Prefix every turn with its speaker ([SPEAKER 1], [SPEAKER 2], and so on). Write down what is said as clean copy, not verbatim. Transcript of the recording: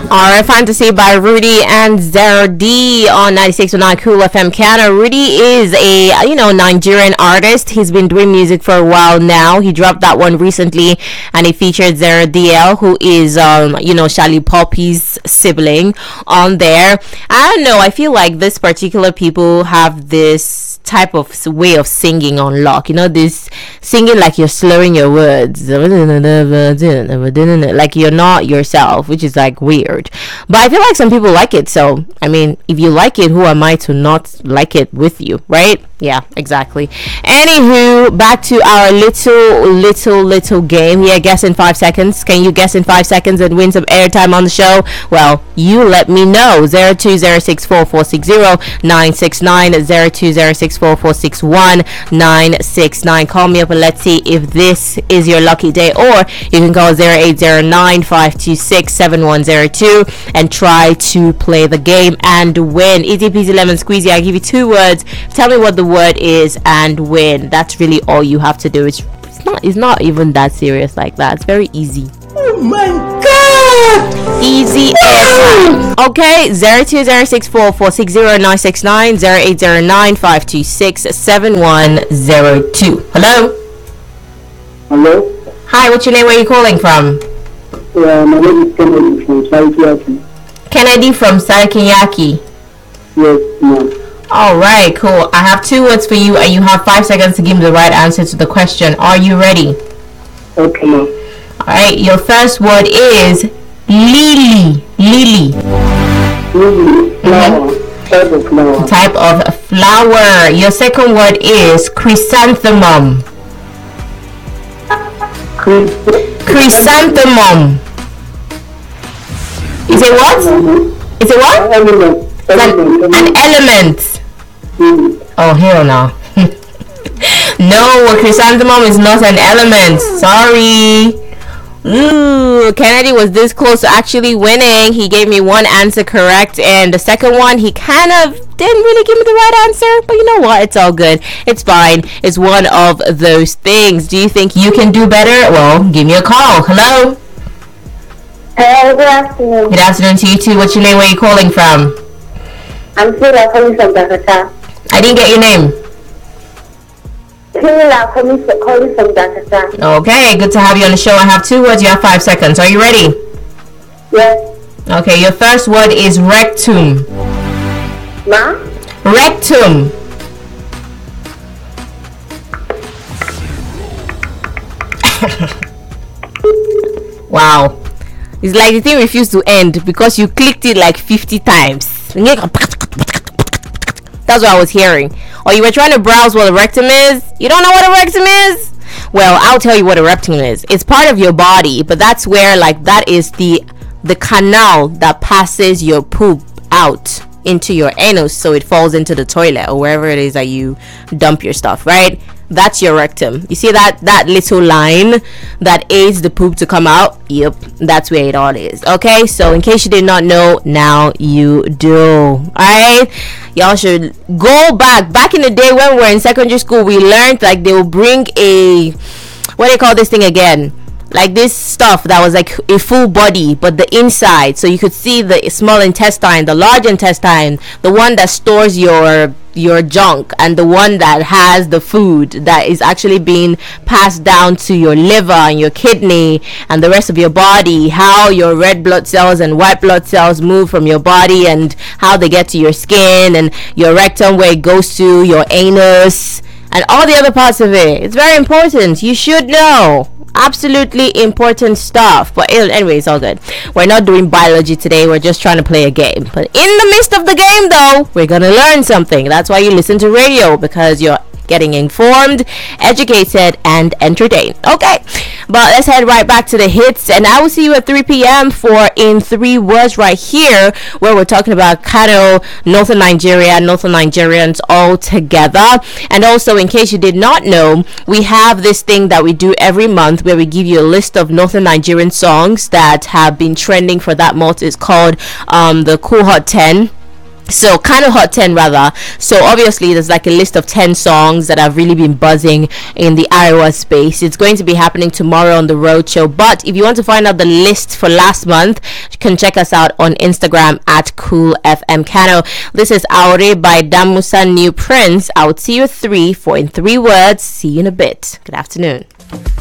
[SPEAKER 1] Alright, Fantasy by Rudy and Zara D on 96.9 Cool FM Canada. Rudy is a, Nigerian artist. He's been doing music for a while now. He dropped that one recently and he featured Zara DL, who is, Shally Poppy's sibling on there. I don't know, I feel like this particular people have this type of way of singing on lock. This singing like you're slurring your words. Like you're not yourself, which is like weird. But I feel like some people like it. So, I mean, if you like it, who am I to not like it with you, right? Yeah, exactly. Anywho, back to our little game here. Guess in 5 seconds. Can you guess in 5 seconds and win some airtime on the show? Well, you let me know. 02064460 969. Call me up and let's see if this is your lucky day. Or you can call 0809-526-7102 and try to play the game and win. Easy peasy lemon squeezy. I give you 2 words. Tell me what the word is and win. That's really all you have to do. It's not even that serious like that. It's very easy.
[SPEAKER 2] Oh my god!
[SPEAKER 1] Easy airtime. Okay, 02064460 0809-526-7102. Hello?
[SPEAKER 2] Hello?
[SPEAKER 1] Hi, what's your name? Where are you calling from?
[SPEAKER 2] My name is Kennedy from Sarikiaki.
[SPEAKER 1] Kennedy from Sarikiaki.
[SPEAKER 2] Yes, ma'am.
[SPEAKER 1] Alright, cool. I have 2 words for you and you have 5 seconds to give me the right answer to the question. Are you ready?
[SPEAKER 2] Okay, ma'am.
[SPEAKER 1] Alright, your first word is lily.
[SPEAKER 2] Lily, flower. Type of flower.
[SPEAKER 1] Type of flower. Your second word is chrysanthemum. Chrysanthemum. Is it what? Is it what? An element. Oh, hell no. No, chrysanthemum is not an element. Sorry. Ooh, Kennedy was this close to actually winning. He gave me 1 answer correct, and the second one he kind of didn't really give me the right answer, but you know what, it's all good, it's fine. It's one of those things. Do you think you can do better? Well, give me a call. Hello?
[SPEAKER 3] Hello, good afternoon.
[SPEAKER 1] Good afternoon to you too. What's your name? Where are you calling from?
[SPEAKER 3] I'm Kila calling from Jakarta.
[SPEAKER 1] I didn't get your name.
[SPEAKER 3] Kila calling from Jakarta.
[SPEAKER 1] Okay, good to have you on the show. I have 2 words. You have 5 seconds. Are you ready?
[SPEAKER 3] Yes.
[SPEAKER 1] Okay, your first word is rectum.
[SPEAKER 3] Ma?
[SPEAKER 1] Rectum. Wow. It's like the thing refused to end because you clicked it like 50 times. That's what I was hearing. Or you were trying to browse what a rectum is. You don't know what a rectum is? Well, I'll tell you what a rectum is. It's part of your body, but that's where, like, that is the canal that passes your poop out into your anus, so it falls into the toilet or wherever it is that you dump your stuff, right? That's your rectum. You see that little line that aids the poop to come out? Yep, that's where it all is. Okay, so in case you did not know, now you do. Alright, y'all should go back in the day when we were in secondary school. We learned like they will bring a, what do you call this thing again, like this stuff that was like a full body but the inside, so you could see the small intestine, the large intestine, the one that stores your junk, and the one that has the food that is actually being passed down to your liver and your kidney and the rest of your body, how your red blood cells and white blood cells move from your body and how they get to your skin, and your rectum where it goes to your anus and all the other parts of it. It's very important. You should know. Absolutely important stuff. But anyway, it's all good. We're not doing biology today. We're just trying to play a game. But in the midst of the game, though, we're gonna learn something. That's why you listen to radio, because you're getting informed, educated, and entertained. Okay, but let's head right back to the hits, and I will see you at 3 p.m. for In 3 Words right here, where we're talking about Kano, Northern Nigeria, Northern Nigerians all together. And also, in case you did not know, we have this thing that we do every month where we give you a list of Northern Nigerian songs that have been trending for that month. It's called the Cool Hot 10. So kind of hot 10 rather. So obviously there's like a list of 10 songs that have really been buzzing in the Iowa space. It's going to be happening tomorrow on the road show, but if you want to find out the list for last month, you can check us out on Instagram at Cool FM Kano. This is Aure by Damusa New Prince. I would see you at 3 for In 3 Words. See you in a bit. Good afternoon.